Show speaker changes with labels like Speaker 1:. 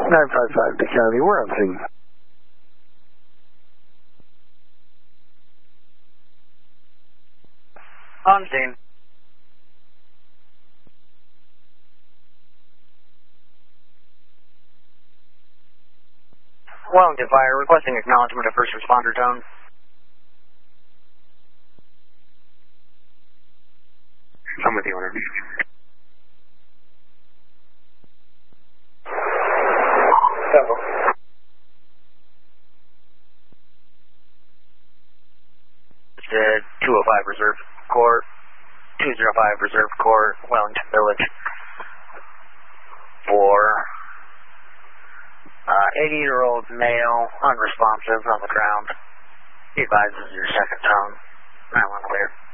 Speaker 1: 955 to county, we're on scene.
Speaker 2: On scene. Wellington Fire, requesting acknowledgement of first responder tone.
Speaker 3: I'm with the owner.
Speaker 2: Several. It's 205 Reserve Corps, 205 Reserve Corps, Wellington Village. For 80-year-old male, unresponsive on the ground. He advises your second tone. 9-1 clear.